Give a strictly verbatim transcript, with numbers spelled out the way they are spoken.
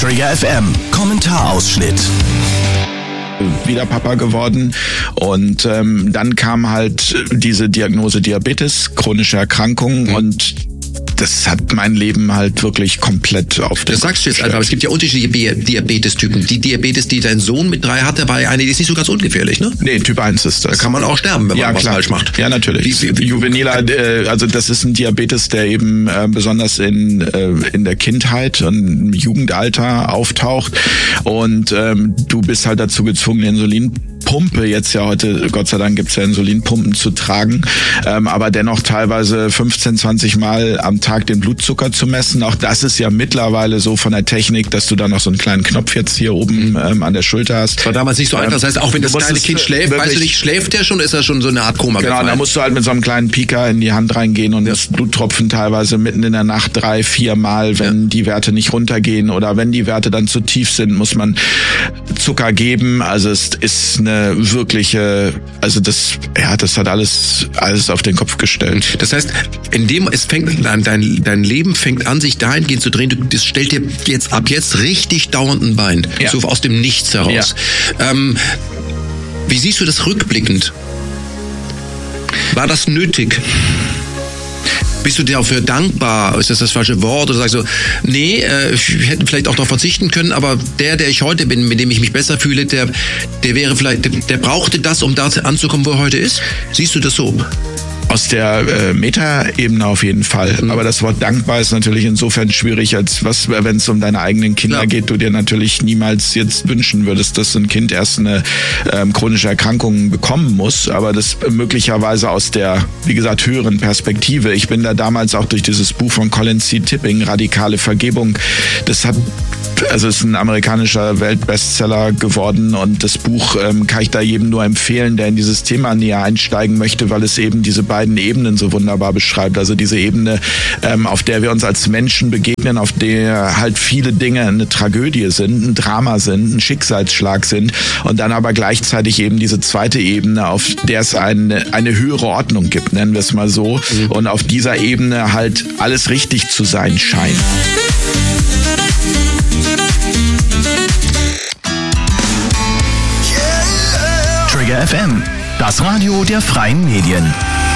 Trigger F M, Kommentarausschnitt. Wieder Papa geworden und ähm, dann kam halt diese Diagnose Diabetes, chronische Erkrankung, mhm. und das hat mein Leben halt wirklich komplett auf den Das sagst du jetzt einfach, aber es gibt ja unterschiedliche Diabetes-Typen. Die Diabetes, die dein Sohn mit drei hatte, war eine, die ist nicht so ganz ungefährlich, ne? Nee, Typ eins ist das. Da kann man auch sterben, wenn man ja, was klar. falsch macht. Ja, natürlich. Wie, wie, Juveniler, äh, also das ist ein Diabetes, der eben äh, besonders in äh, in der Kindheit und im Jugendalter auftaucht und ähm, du bist halt dazu gezwungen, Insulin Pumpe jetzt ja heute, Gott sei Dank gibt's ja Insulinpumpen zu tragen, ähm, aber dennoch teilweise fünfzehn, zwanzig Mal am Tag den Blutzucker zu messen. Auch das ist ja mittlerweile so von der Technik, dass du da noch so einen kleinen Knopf jetzt hier oben ähm, an der Schulter hast. Das war damals nicht so einfach. Das heißt, auch wenn das kleine Kind schläft, weißt du nicht, schläft der schon, ist er schon so eine Art Koma Genau, gefallen. da musst du halt mit so einem kleinen Pieker in die Hand reingehen und ja. das Bluttropfen teilweise mitten in der Nacht drei, vier Mal, wenn ja. die Werte nicht runtergehen oder wenn die Werte dann zu tief sind, muss man Zucker geben. Also es ist eine wirkliche, also das, ja, das hat alles, alles auf den Kopf gestellt. Das heißt, in dem, es fängt an, dein, dein Leben fängt an, sich dahingehend zu drehen, du, das stellt dir jetzt ab jetzt richtig dauernd ein Bein. Ja. So aus dem Nichts heraus. Ja. Ähm, wie siehst du das rückblickend? War das nötig? Bist du dir dafür dankbar? Ist das das falsche Wort? Oder sagst du, nee, äh, wir hätten vielleicht auch noch verzichten können, aber der, der ich heute bin, mit dem ich mich besser fühle, der, der wäre vielleicht, der, der brauchte das, um da anzukommen, wo er heute ist? Siehst du das so? Aus der äh, Meta-Ebene auf jeden Fall. Mhm. Aber das Wort dankbar ist natürlich insofern schwierig, als was, wenn es um deine eigenen Kinder ja. geht, du dir natürlich niemals jetzt wünschen würdest, dass ein Kind erst eine ähm, chronische Erkrankung bekommen muss. Aber das möglicherweise aus der, wie gesagt, höheren Perspektive. Ich bin da damals auch durch dieses Buch von Colin C. Tipping, Radikale Vergebung, das hat Also es ist ein amerikanischer Weltbestseller geworden und das Buch ähm, kann ich da jedem nur empfehlen, der in dieses Thema näher einsteigen möchte, weil es eben diese beiden Ebenen so wunderbar beschreibt. Also diese Ebene, ähm, auf der wir uns als Menschen begegnen, auf der halt viele Dinge eine Tragödie sind, ein Drama sind, ein Schicksalsschlag sind und dann aber gleichzeitig eben diese zweite Ebene, auf der es eine, eine höhere Ordnung gibt, nennen wir es mal so, mhm. und auf dieser Ebene halt alles richtig zu sein scheint. Trigger F M, das Radio der freien Medien.